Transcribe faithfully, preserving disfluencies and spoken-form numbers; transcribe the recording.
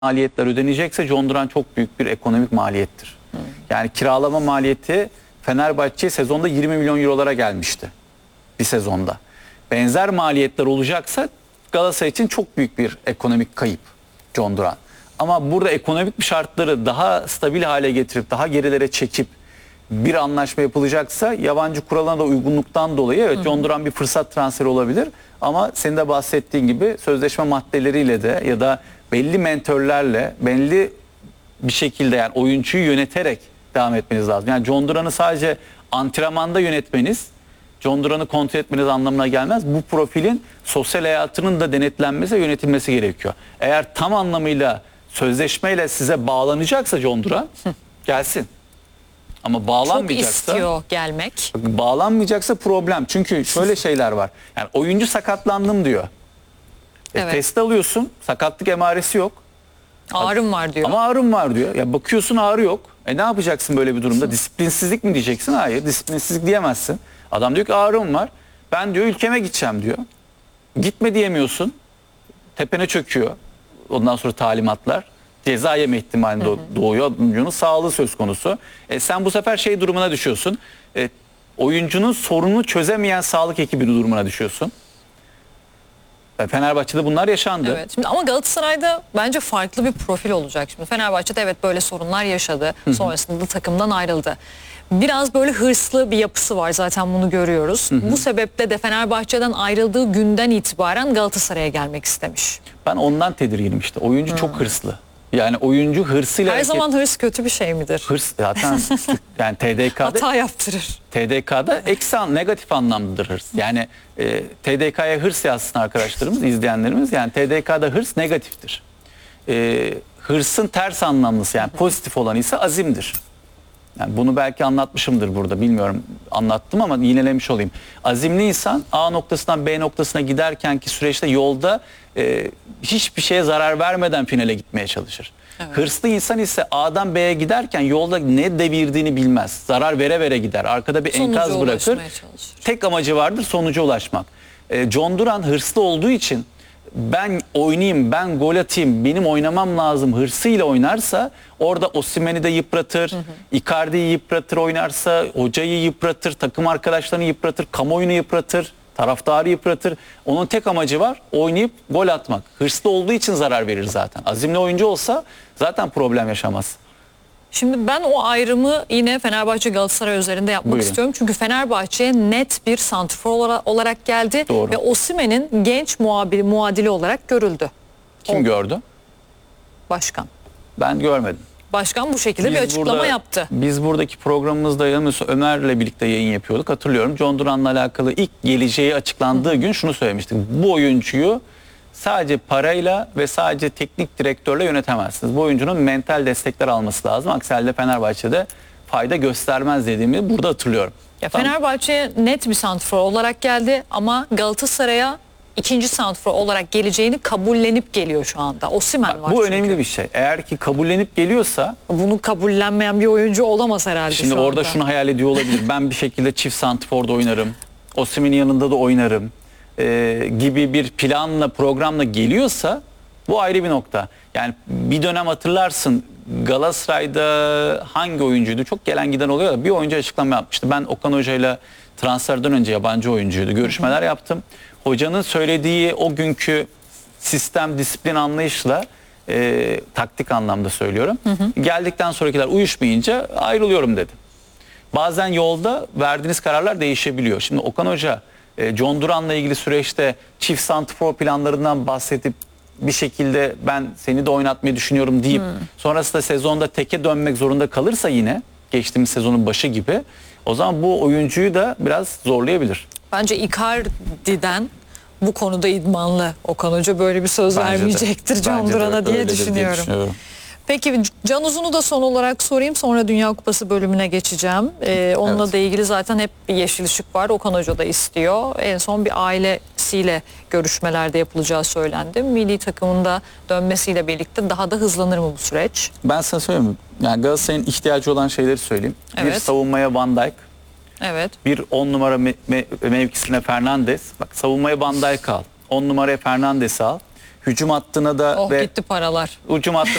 maliyetler ödenecekse John Duran çok büyük bir ekonomik maliyettir. Hmm. Yani kiralama maliyeti Fenerbahçe sezonda yirmi milyon eurolara gelmişti. Bir sezonda. Benzer maliyetler olacaksa Galatasaray için çok büyük bir ekonomik kayıp John Duran. Ama burada ekonomik bir şartları daha stabil hale getirip daha gerilere çekip bir anlaşma yapılacaksa yabancı kuralına da uygunluktan dolayı evet John Duran bir fırsat transferi olabilir. Ama senin de bahsettiğin gibi sözleşme maddeleriyle de ya da belli mentörlerle belli bir şekilde yani oyuncuyu yöneterek devam etmeniz lazım. Yani John Duran'ı sadece antrenmanda yönetmeniz, John Duran'ı kontrol etmeniz anlamına gelmez. Bu profilin sosyal hayatının da denetlenmesi ve yönetilmesi gerekiyor. Eğer tam anlamıyla sözleşmeyle size bağlanacaksa John Duran gelsin. Ama bağlanmayacaksa... Çok istiyor gelmek. Bağlanmayacaksa problem. Çünkü şöyle şeyler var. Yani oyuncu sakatlandım diyor. Evet. E, test alıyorsun. Sakatlık emaresi yok. Ağrım var diyor. Ama ağrım var diyor. Ya bakıyorsun ağrı yok. E ne yapacaksın böyle bir durumda? Disiplinsizlik mi diyeceksin? Hayır, disiplinsizlik diyemezsin. Adam diyor ki ağrım var. Ben diyor ülkeme gideceğim diyor. Gitme diyemiyorsun. Tepene çöküyor. Ondan sonra talimatlar. Ceza yeme ihtimalinde hı hı. doğuyor. Oyuncunun sağlığı söz konusu. E sen bu sefer şey durumuna düşüyorsun. E, oyuncunun sorununu çözemeyen sağlık ekibi durumuna düşüyorsun. E, Fenerbahçe'de bunlar yaşandı. Evet. Şimdi ama Galatasaray'da bence farklı bir profil olacak. Şimdi Fenerbahçe'de evet böyle sorunlar yaşadı. Hı hı. Sonrasında da takımdan ayrıldı. Biraz böyle hırslı bir yapısı var, zaten bunu görüyoruz. Hı hı. Bu sebeple de Fenerbahçe'den ayrıldığı günden itibaren Galatasaray'a gelmek istemiş. Ben ondan tedirginim işte. Oyuncu hı. çok hırslı. Yani oyuncu hırsıyla... Her hareket... zaman hırs kötü bir şey midir? Hırs zaten yani T D K'da... Hata yaptırır. T D K'da eksi negatif anlamdadır hırs. Yani e, T D K'ya hırs yazsın arkadaşlarımız, izleyenlerimiz. Yani T D K'da hırs negatiftir. E, hırsın ters anlamlısı yani pozitif olan ise azimdir. Yani bunu belki anlatmışımdır burada, bilmiyorum anlattım ama yinelemiş olayım. Azimli insan A noktasından B noktasına giderkenki süreçte yolda e, hiçbir şeye zarar vermeden finale gitmeye çalışır. Evet. Hırslı insan ise A'dan B'ye giderken yolda ne devirdiğini bilmez. Zarar vere vere gider. Arkada bir sonuca enkaz bırakır. Tek amacı vardır, sonuca ulaşmak. E, John Duran hırslı olduğu için ben oynayayım, ben gol atayım, benim oynamam lazım hırsıyla oynarsa orada Osimhen'i de yıpratır, hı hı. Icardi'yi yıpratır oynarsa, hocayı yıpratır, takım arkadaşlarını yıpratır, kamuoyunu yıpratır, taraftarı yıpratır. Onun tek amacı var, oynayıp gol atmak. Hırslı olduğu için zarar verir zaten. Azimli oyuncu olsa zaten problem yaşamaz. Şimdi ben o ayrımı yine Fenerbahçe Galatasaray üzerinde yapmak Buyurun. istiyorum. Çünkü Fenerbahçe'ye net bir santrfor olarak geldi. Doğru. Ve Osimhen'in genç muhabiri, muadili olarak görüldü. Kim o, gördü? Başkan. Ben görmedim. Başkan bu şekilde biz bir açıklama burada, yaptı. Biz buradaki programımızda yanılmıyorsa Ömer'le birlikte yayın yapıyorduk. Hatırlıyorum, John Duran'la alakalı ilk geleceği açıklandığı Hı. gün şunu söylemiştik. Bu oyuncuyu sadece parayla ve sadece teknik direktörle yönetemezsiniz. Bu oyuncunun mental destekler alması lazım. Aksi halde Fenerbahçe'de fayda göstermez dediğimi burada hatırlıyorum. Ya tamam. Fenerbahçe'ye net bir santrfor olarak geldi ama Galatasaray'a ikinci santrfor olarak geleceğini kabullenip geliyor şu anda. Osimhen var. Bu çünkü. önemli bir şey. Eğer ki kabullenip geliyorsa... Bunu kabullenmeyen bir oyuncu olamaz herhalde Şimdi şu orada anda. şunu hayal ediyor olabilir. Ben bir şekilde çift santrforda oynarım. Osimhen'in yanında da oynarım. Ee, gibi bir planla programla geliyorsa bu ayrı bir nokta. Yani bir dönem hatırlarsın Galatasaray'da hangi oyuncuydu? Çok gelen giden oluyor da bir oyuncu açıklama yapmıştı. Ben Okan Hoca'yla transferden önce yabancı oyuncuydu. Görüşmeler hı hı. yaptım. Hocanın söylediği o günkü sistem, disiplin anlayışla e, taktik anlamda söylüyorum. Hı hı. Geldikten sonrakiler uyuşmayınca ayrılıyorum dedi. Bazen yolda verdiğiniz kararlar değişebiliyor. Şimdi Okan Hoca John Duran'la ilgili süreçte çift santrfor planlarından bahsedip bir şekilde ben seni de oynatmayı düşünüyorum deyip hmm. sonrasında sezonda teke dönmek zorunda kalırsa yine geçtiğimiz sezonun başı gibi o zaman bu oyuncuyu da biraz zorlayabilir. Bence Icardi'den bu konuda idmanlı Okan Hoca böyle bir söz Bence vermeyecektir de. John Duran'a diye düşünüyorum. diye düşünüyorum. Peki Can Uzun'u da son olarak sorayım, sonra Dünya Kupası bölümüne geçeceğim. Ee, onunla evet. da ilgili zaten hep bir yeşil ışık var. Okan Hoca da istiyor. En son bir ailesiyle görüşmelerde yapılacağı söylendi. Milli takımında dönmesiyle birlikte daha da hızlanır mı bu süreç? Ben sana söyleyeyim mi? Yani Galatasaray'ın ihtiyacı olan şeyleri söyleyeyim. Evet. Bir savunmaya Van Dijk. Evet. Bir on numara me me mevkisine Fernandes. Bak savunmaya Van Dijk al. on numaraya Fernandes'i al. hücum hattına da Oh ve gitti paralar. hücum hattına